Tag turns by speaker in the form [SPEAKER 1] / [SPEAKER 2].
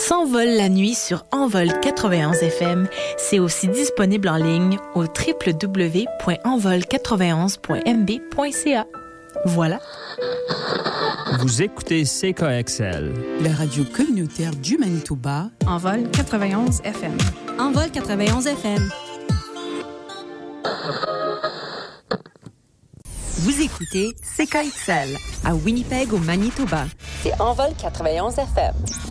[SPEAKER 1] S'envole la nuit sur Envol 91 FM. C'est aussi disponible en ligne au www.envol91.mb.ca. Voilà.
[SPEAKER 2] Vous écoutez CKXL,
[SPEAKER 3] la radio communautaire du Manitoba.
[SPEAKER 4] Envol 91 FM.
[SPEAKER 5] Envol 91 FM.
[SPEAKER 6] Vous écoutez CKXL à Winnipeg au Manitoba.
[SPEAKER 7] C'est Envol 91 FM.